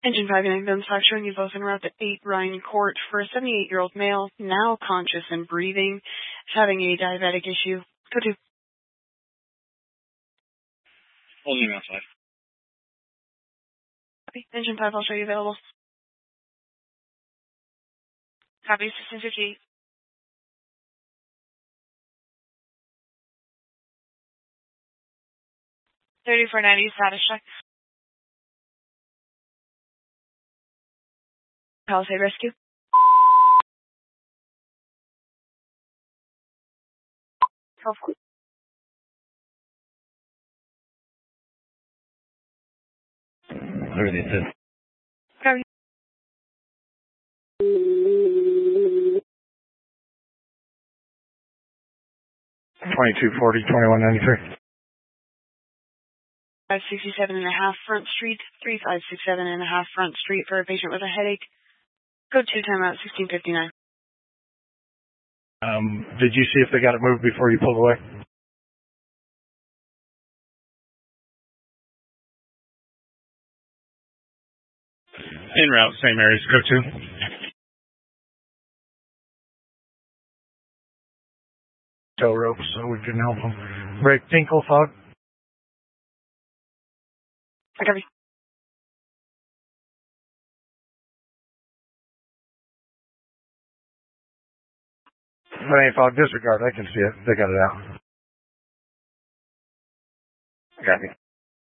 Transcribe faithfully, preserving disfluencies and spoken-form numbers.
Engine five nine Guns five showing you both en route to eight Ryan Court for a seventy-eight-year-old male, now conscious and breathing, having a diabetic issue. Go to. Holding him outside. Copy. Engine five, I'll show you available. Copy, sixteen fifty-eight. thirty-four ninety status check. Palisade Rescue. twelve. Where they sit? Copy. twenty-two forty, twenty-one ninety-three. five sixty-seven and a half Front Street, three five six seven and a half Front Street for a patient with a headache. Code two timeout sixteen fifty-nine. Um, did you see if they got it moved before you pulled away? En route, same areas, go to. Tow rope so we can help them. Break tinkle fog. Copy. But ain't fog disregard, I can see it. They got it out. Copy.